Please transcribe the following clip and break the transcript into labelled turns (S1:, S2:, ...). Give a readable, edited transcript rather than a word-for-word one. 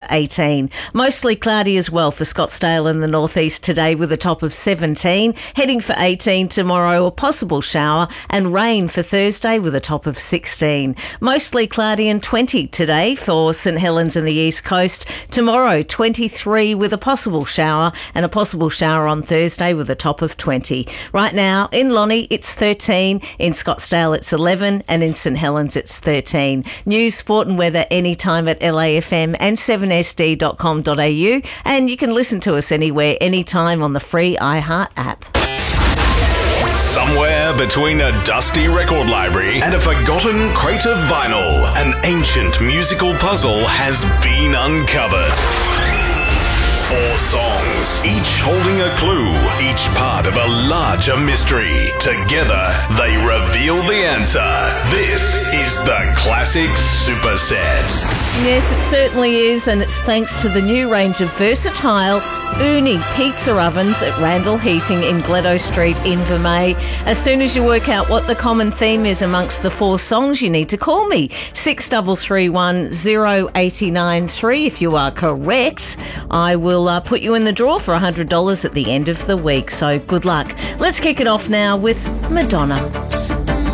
S1: 18. Mostly cloudy as well for Scottsdale in the northeast today with a top of 17. Heading for 18 tomorrow, a possible shower, and rain for Thursday with a top of 16. Mostly cloudy and 20 today for St Helens and the East Coast. Tomorrow, 23 with a possible shower, and a possible shower on Thursday with a top of 20. Right now in Lonnie it's 13, in Scottsdale it's 11, and in St Helens it's 13. News, sport and weather anytime at LAFM and 7sd.com.au, and you can listen to us anywhere, anytime on the free iHeart app.
S2: Somewhere between a dusty record library and a forgotten crate of vinyl, an ancient musical puzzle has been uncovered. 4 songs, each holding a clue, each part of a larger mystery. Together, they reveal the answer. This is the Classic Superset.
S1: Yes, it certainly is, and it's thanks to the new range of versatile Uni pizza ovens at Randall Heating in Gledo Street in Vermey. As soon as you work out what the common theme is amongst the 4 songs, you need to call me 6331 0893. If you are correct, I will put you in the draw for $100 at the end of the week. So good luck. Let's kick it off now with Madonna.